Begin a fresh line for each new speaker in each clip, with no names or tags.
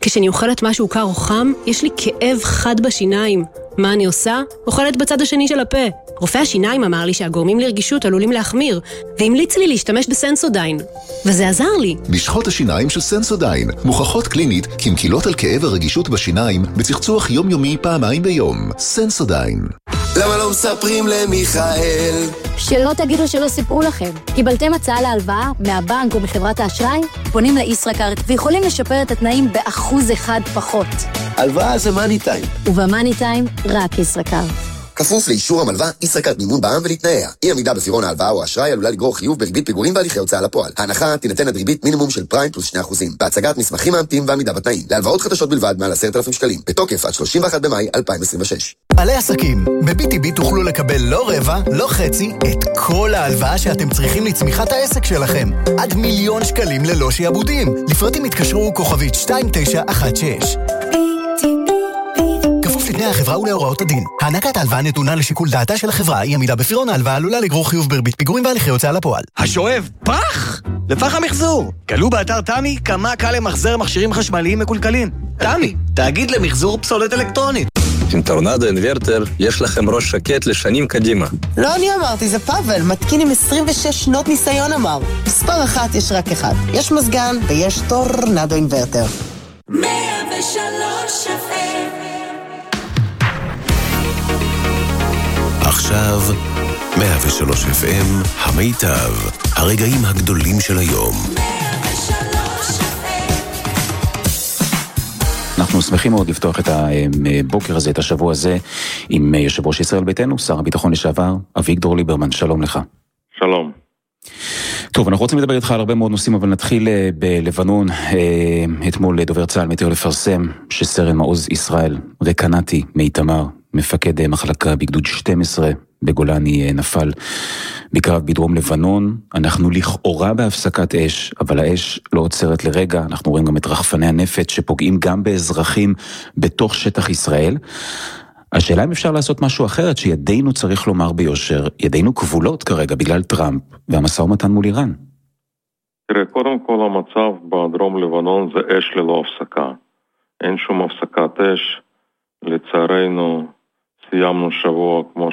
כשאני אוכלת משהו קר או חם, יש לי כאב חד בשיניים. מה אני עושה? אוכלת בצד השני של הפה. רופא השיניים אמר לי שהגורמים לרגישות עלולים להחמיר, והמליץ לי להשתמש בסנסודיין. וזה עזר לי.
משחות השיניים של סנסודיין מוכחות קלינית כמקילות על כאב הרגישות בשיניים בצחצוח יומיומי פעמיים ביום. סנסודיין.
למה לא מספרים למיכאל?
שלא תגידו שלא סיפרו לכם. קיבלתם הצעה להלוואה מהבנק או מחברת האשראי? פונים לישראכרט ויכולים לשפר את התנאים ב1% פחות.
הלוואה זה מאני טיים.
ובמאני טיים רק ישראכרט.
כפוף לאישור המלווה, ישראכרט מימון בע"מ ולתנאיה. אי עמידה בפירעון ההלוואה או האשראי עלולה לגרור חיוב בריבית פיגורים והליכי הוצאה לפועל. ההנחה תינתן עד ריבית מינימום של פריים פלוס 2%. בהצגת מסמכים מאמתים ועמידה בתנאים. להלוואות חדשות בלבד מעל 10,000 שקלים. בתוקף עד 31 במאי 2026.
בעלי עסקים, ב-BTB תוכלו לקבל לא רבע, לא חצי, את כל ההלוואה שאתם צריכים לצמיחת העסק שלכם. עד 1,000,000 שקלים ללא שיעבודים. לפרטים התקשרו כוכבית 2916. לפני החברה ולהוראות הדין. הענקת ההלוואה נתונה לשיקול דעתה של החברה. אי עמידה בפירעון ההלוואה עלולה לגרור חיוב בריבית פיגורים והליכי הוצאה לפועל.
השואב פח! לפח המחזור. גלו באתר תמי כמה קל למחזר מכשירים חשמליים מקולקלים. תמי, תאגיד למחזור פסולת אלקטרונית.
עם טורנדו אינוורטר יש לכם ראש שקט לשנים קדימה.
לא אני אמרתי, זה פאבל, מתקין עם 26 שנות ניסיון אמר. מספר אחת יש רק אחד. יש מזגן ויש טורנדו אינוורטר.
103 FM.
עכשיו 103 FM המיטב, הרגעים הגדולים של היום.
103 FM.
אנחנו שמחים מאוד לפתוח את הבוקר הזה, את השבוע הזה, עם יושב ראש ישראל ביתנו, שר הביטחון לשעבר, אביגדור ליברמן. שלום לך.
שלום.
טוב, אנחנו רוצים לדבר איתך על הרבה מאוד נושאים, אבל נתחיל בלבנון. אתמול דובר צה"ל מתיר לפרסם שסרן מעוז ישראל, וקנתי מאיתמר, מפקד מחלקה בגדוד 12 בגולני, נפל בקרב בדרום לבנון. אנחנו לכאורה בהפסקת אש, אבל האש לא עוצרת לרגע. אנחנו רואים גם את רחפני הנפץ שפוגעים גם באזרחים בתוך שטח ישראל. השאלה אם אפשר לעשות משהו אחרת, שידינו, צריך לומר ביושר, ידינו כבולות כרגע בגלל טראמפ והמשא ומתן מול איראן.
תראה, קודם כל המצב בדרום לבנון זה אש ללא הפסקה. אין שום הפסקת אש. לצערנו סיימנו שבוע, כמו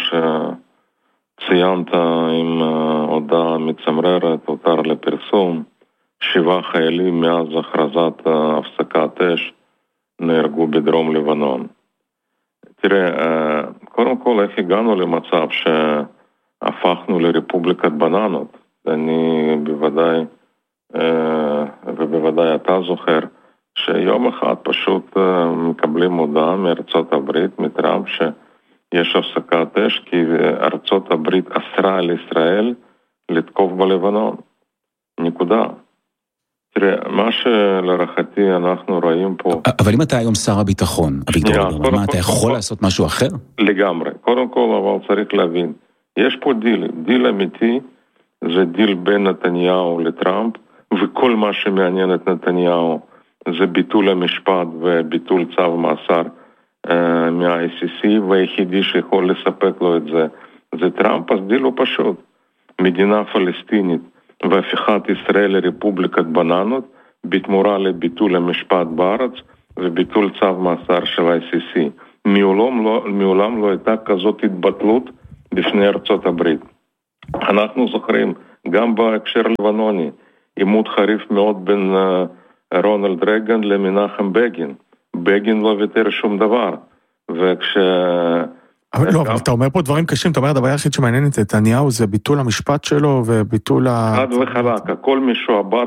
שציינת, עם הודעה מצמררת, הותר לפרסום. 7 חיילים מאז הכרזת הפסקת אש נהרגו בדרום לבנון. תראה, קודם כל איך הגענו למצב שהפכנו לרפובליקת בננות. אני בוודאי, ובוודאי אתה זוכר, שיום אחד פשוט מקבלים הודעה מארצות הברית, מטראמפ, שיש הפסקת אש, כי ארצות הברית אסרה על ישראל לתקוף בלבנון. נקודה. תראה, מה שלרחתי אנחנו רואים פה...
אבל אם אתה היום שר הביטחון, אביגדור, מה, אתה יכול לעשות משהו אחר?
לגמרי. קודם כל, אבל צריך להבין, יש פה דיל אמיתי, זה דיל בין נתניהו לטראמפ, וכל מה שמעניין את נתניהו זה ביטול המשפט וביטול צו מאסר מה-ICC, והיחידי שיכול לספק לו את זה, זה טראמפ. אז דיל הוא פשוט. מדינה פלסטינית והפיכת ישראל לרפובליקת בננות, בתמורה לביטול המשפט בארץ וביטול צו מאסר של ICC. מעולם לא הייתה כזאת התבטלות בפני ארצות הברית. אנחנו זוכרים, גם בהקשר לבנוני, עימות חריף מאוד בין רונלד רייגן למנחם בגין. בגין לא ויתר שום דבר.
אבל לא, אבל אתה אומר פה דברים קשים, אתה אומר, הדבר היחיד שמעניין את נתניהו זה ביטול המשפט שלו וביטול
חד וחלק, הכל משועבד